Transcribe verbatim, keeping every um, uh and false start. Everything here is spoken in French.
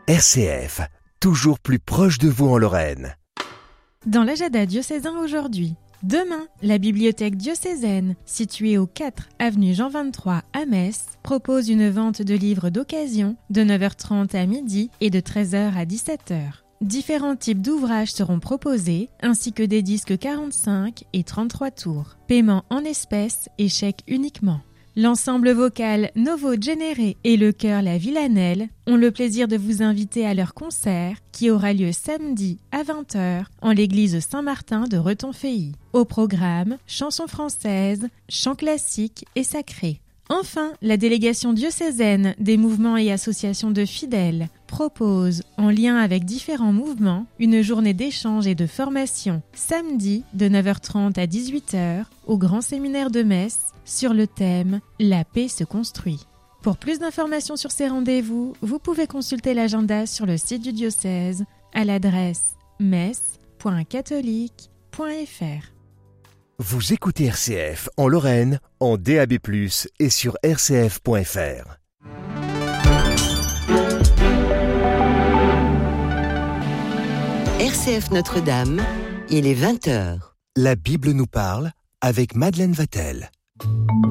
R C F, toujours plus proche de vous en Lorraine. Dans l'agenda diocésain aujourd'hui, demain, la bibliothèque diocésaine, située au quatre avenue Jean vingt-trois à Metz, propose une vente de livres d'occasion de neuf heures trente à midi et de treize heures à dix-sept heures. Différents types d'ouvrages seront proposés, ainsi que des disques quarante-cinq et trente-trois tours. Paiement en espèces et chèques uniquement. L'ensemble vocal Novo Genere et le chœur La Villanelle ont le plaisir de vous inviter à leur concert qui aura lieu samedi à vingt heures en l'église Saint-Martin de Retonfeilly. Au programme, chansons françaises, chants classiques et sacrés. Enfin, la délégation diocésaine des mouvements et associations de fidèles propose, en lien avec différents mouvements, une journée d'échange et de formation samedi de neuf heures trente à dix-huit heures au Grand Séminaire de Metz sur le thème « La paix se construit ». Pour plus d'informations sur ces rendez-vous, vous pouvez consulter l'agenda sur le site du diocèse à l'adresse metz point catholique point f r. Vous écoutez R C F en Lorraine, en D A B plus, et sur r c f point f r. R C F Notre-Dame, il est vingt heures. La Bible nous parle avec Madeleine Vatel.